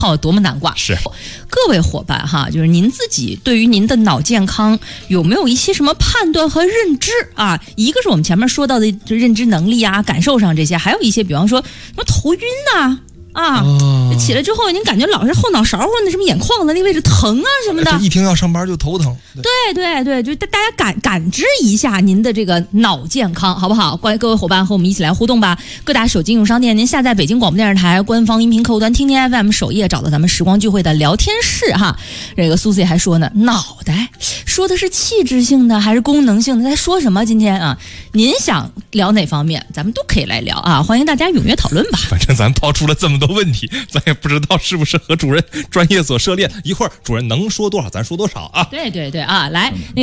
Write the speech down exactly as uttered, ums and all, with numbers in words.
好多么难挂。 是， 各位伙伴哈，就是您自己对于您的脑健康有没有一些什么判断和认知啊？一个是我们前面说到的就认知能力啊、感受上这些，还有一些比方说什么头晕呐。啊，哦、起来之后，您感觉老是后脑勺或者那什么眼眶的那个位置疼啊什么的， 一听要上班就头疼。 对对对，就大家感感知一下您的这个脑健康，好不好？欢迎各位伙伴和我们一起来互动吧。各大手机应用商店，您下载北京广播电视台官方音频客户端听听 F M 首页，找到咱们时光聚会的聊天室哈。这个苏 C 还说呢，脑袋说的是气质性的还是功能性的？在说什么？今天啊，您想聊哪方面，咱们都可以来聊啊，欢迎大家踊跃讨论吧。 反正咱抛出了这么多问题，咱也不知道是不是和主任专业所涉猎，一会儿主任能说多少咱说多少啊。 对对对啊，来。